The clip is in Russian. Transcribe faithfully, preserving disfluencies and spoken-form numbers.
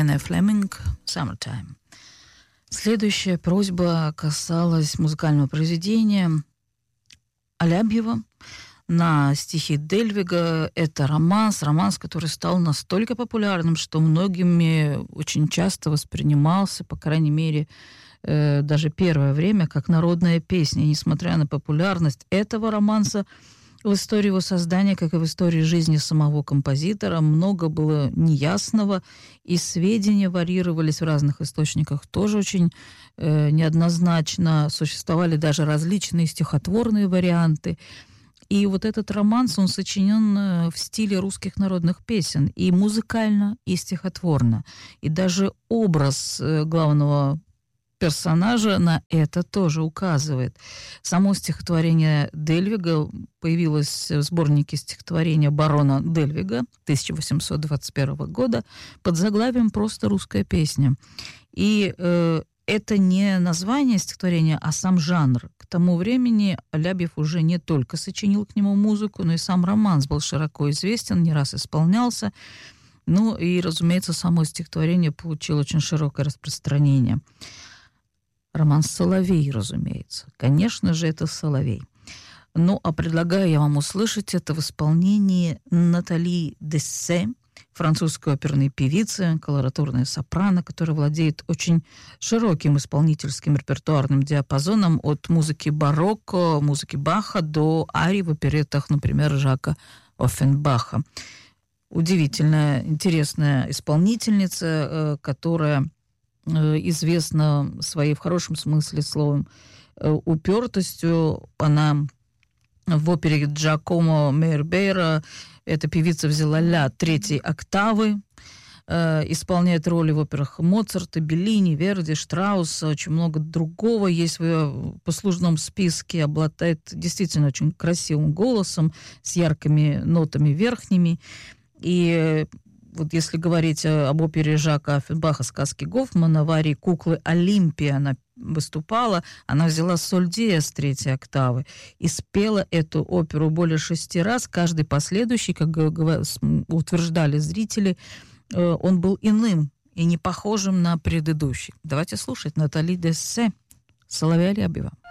Рене Флеминг «Summertime». Следующая просьба касалась музыкального произведения Алябьева на стихи Дельвига. Это романс, романс, который стал настолько популярным, что многими очень часто воспринимался, по крайней мере, э, даже первое время, как народная песня. Несмотря на популярность этого романса, в истории его создания, как и в истории жизни самого композитора, много было неясного, и сведения варьировались в разных источниках тоже очень э, неоднозначно. Существовали даже различные стихотворные варианты. И вот этот романс, он сочинен в стиле русских народных песен, и музыкально, и стихотворно. И даже образ главного персонажа на это тоже указывает. Само стихотворение Дельвига появилось в сборнике стихотворения барона Дельвига тысяча восемьсот двадцать первого года под заглавием «Просто русская песня». И э, это не название стихотворения, а сам жанр. К тому времени Алябьев уже не только сочинил к нему музыку, но и сам романс был широко известен, не раз исполнялся. Ну и, разумеется, само стихотворение получило очень широкое распространение. Романс «Соловей», разумеется. Конечно же, это «Соловей». Ну, а предлагаю я вам услышать это в исполнении Натали Дессе, французской оперной певицы, колоратурная сопрано, которая владеет очень широким исполнительским репертуарным диапазоном от музыки барокко, музыки Баха до арий в опереттах, например, Жака Оффенбаха. Удивительная, интересная исполнительница, которая известна своей, в хорошем смысле словом, упертостью. Она в опере Джакомо Мейербейра, эта певица взяла ля третьей октавы, э, исполняет роли в операх Моцарта, Беллини, Верди, Штрауса, очень много другого есть в ее послужном списке, обладает действительно очень красивым голосом, с яркими нотами верхними. И вот если говорить об опере Жака Оффенбаха «Сказки Гофмана», в арии «Куклы Олимпия» она выступала, она взяла соль диез третьей октавы и спела эту оперу более шести раз. Каждый последующий, как утверждали зрители, он был иным и не похожим на предыдущий. Давайте слушать Натали Дессе, «Соловей» Алябьева.